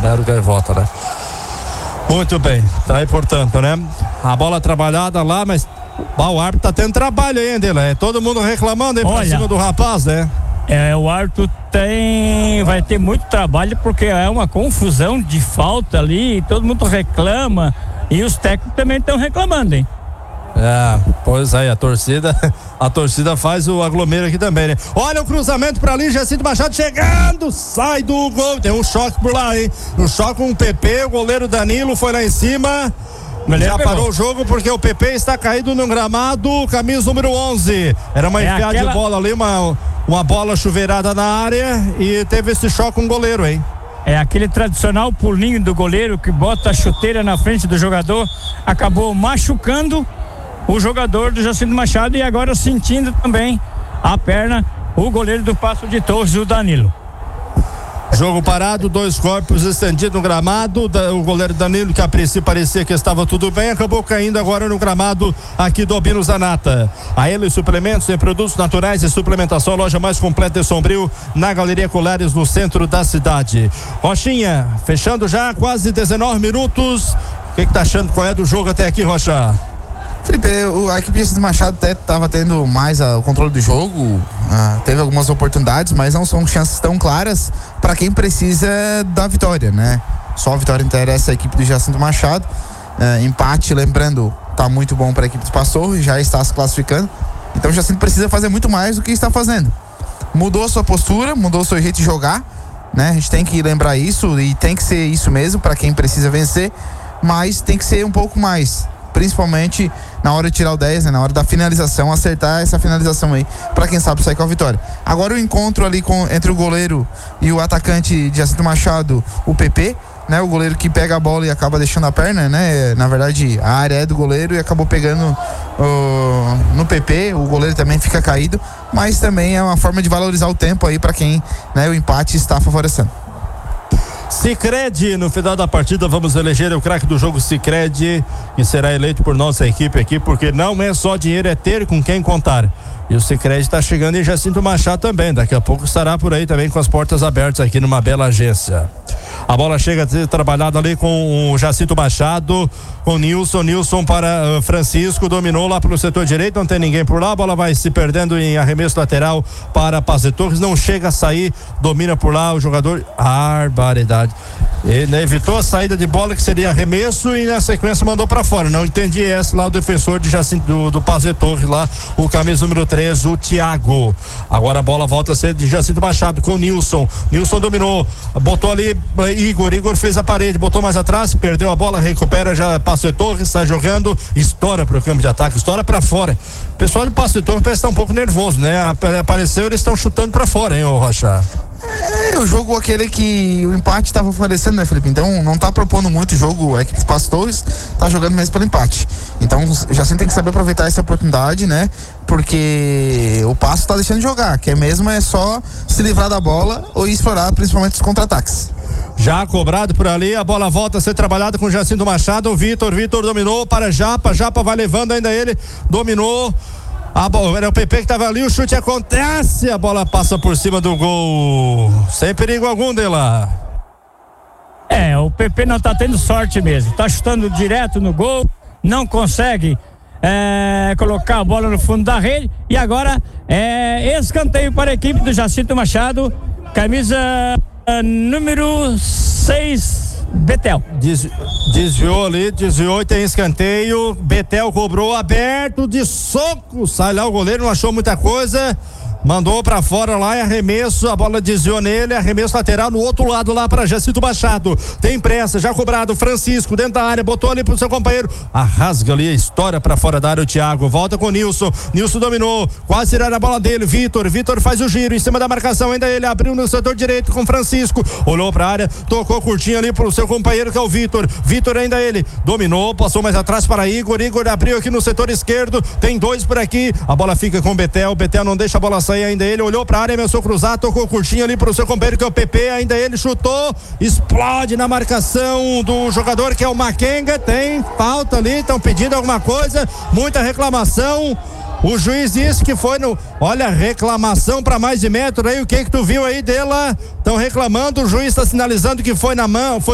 né? Era o Gaivota, né? Muito bem, tá aí, portanto, né? A bola trabalhada lá, mas o árbitro tá tendo trabalho ainda, né? Todo mundo reclamando aí pra cima do rapaz, né? O árbitro vai ter muito trabalho, porque é uma confusão de falta ali, todo mundo reclama e os técnicos também estão reclamando, hein? Pois aí, a torcida faz o aglomero aqui também, né? Olha o cruzamento pra ali, Jacinto Machado chegando, sai do gol, tem um choque por lá, hein? Um choque com o PP, o goleiro Danilo foi lá em cima, já parou o jogo porque o PP está caído no gramado, camisa número 11, era uma enfiada de bola ali, uma bola chuveirada na área e teve esse choque com o goleiro, hein? É aquele tradicional pulinho do goleiro que bota a chuteira na frente do jogador, acabou machucando o jogador do Jacinto Machado e agora sentindo também a perna o goleiro do Passo de Torres, o Danilo. Jogo parado, 2 corpos estendidos no gramado, o goleiro Danilo, que a princípio parecia que estava tudo bem, acabou caindo agora no gramado aqui do Albino Zanata. A Ele Suplementos em produtos naturais e suplementação, a loja mais completa de Sombrio, na Galeria Colares, no centro da cidade. Rochinha, fechando já quase 19 minutos, o que tá achando, qual é do jogo até aqui, Rocha? Felipe, a equipe de Machado até estava tendo mais o controle do jogo, teve algumas oportunidades, mas não são chances tão claras para quem precisa da vitória, né? Só a vitória interessa a equipe do Jacinto Machado. Empate, lembrando, tá muito bom para a equipe do Pastor, já está se classificando. Então o Jacinto precisa fazer muito mais do que está fazendo. Mudou sua postura, mudou seu jeito de jogar, né? A gente tem que lembrar isso e tem que ser isso mesmo para quem precisa vencer, mas tem que ser um pouco mais, principalmente na hora de tirar o 10, né? Na hora da finalização, acertar essa finalização aí, pra quem sabe sair com a vitória. Agora o encontro ali entre o goleiro e o atacante de Jacinto Machado, o PP, né? O goleiro que pega a bola e acaba deixando a perna, né? Na verdade, a área é do goleiro e acabou pegando no PP, o goleiro também fica caído, mas também é uma forma de valorizar o tempo aí pra quem, né, o empate está favorecendo. Sicredi, no final da partida vamos eleger o craque do jogo Sicredi, que será eleito por nossa equipe aqui, porque não é só dinheiro, é ter com quem contar. E o Sicredi está chegando em Jacinto Machado também, daqui a pouco estará por aí também com as portas abertas aqui numa bela agência. A bola chega a ser trabalhada ali com o Jacinto Machado, com Nilson para Francisco, dominou lá pelo setor direito, não tem ninguém por lá, a bola vai se perdendo em arremesso lateral para Paz de Torres, não chega a sair, domina por lá o jogador, barbaridade. Ele evitou a saída de bola que seria arremesso e na sequência mandou para fora, não entendi esse lá o defensor de Jacinto, do Paz de Torres lá, o camisa número 3, o Thiago. Agora a bola volta a ser de Jacinto Machado com Nilson dominou, botou ali Igor fez a parede, botou mais atrás, perdeu a bola, recupera, já Passo de Torres, está jogando, estoura pro campo de ataque, estoura para fora. O pessoal do Passo de Torres parece estar um pouco nervoso, né? Apareceu, eles estão chutando para fora, hein, ô Rocha? O jogo aquele que o empate estava favorecendo, né, Felipe? Então não tá propondo muito o jogo, a equipe dos Pastores tá jogando mesmo pelo empate. Então o Jacinto tem que saber aproveitar essa oportunidade, né? Porque o Passo tá deixando de jogar, que mesmo é só se livrar da bola ou explorar principalmente os contra-ataques. Já cobrado por ali, a bola volta a ser trabalhada com o Jacinto Machado, o Vitor dominou para Japa vai levando ainda ele, dominou. A bola, era o PP que estava ali, o chute acontece, a bola passa por cima do gol, sem perigo algum dela. O PP não tá tendo sorte mesmo, tá chutando direto no gol, não consegue colocar a bola no fundo da rede e agora escanteio para a equipe do Jacinto Machado, camisa número 6, Betel. Desviou e tem escanteio. Betel cobrou aberto de soco. Sai lá o goleiro, não achou muita coisa. Mandou pra fora lá, arremesso, a bola desviou nele, arremesso lateral no outro lado lá para Jacinto Machado. Tem pressa, já cobrado, Francisco dentro da área, botou ali pro seu companheiro, rasga ali, estoura pra fora da área o Thiago, volta com o Nilson dominou, quase tiraram a bola dele, Vitor faz o giro em cima da marcação, ainda ele abriu no setor direito com Francisco, olhou pra área, tocou curtinho ali pro seu companheiro que é o Vitor ainda ele, dominou, passou mais atrás para Igor abriu aqui no setor esquerdo, tem 2 por aqui, a bola fica com o Betel não deixa a bola sair, ainda ele olhou pra área, ameaçou cruzar, tocou curtinho ali pro seu companheiro que é o PP, ainda ele chutou, explode na marcação do jogador que é o Maquenga, tem falta ali, estão pedindo alguma coisa, muita reclamação, o juiz disse que foi reclamação pra mais de metro aí, o que tu viu aí dela? Estão reclamando, o juiz está sinalizando que foi na mão,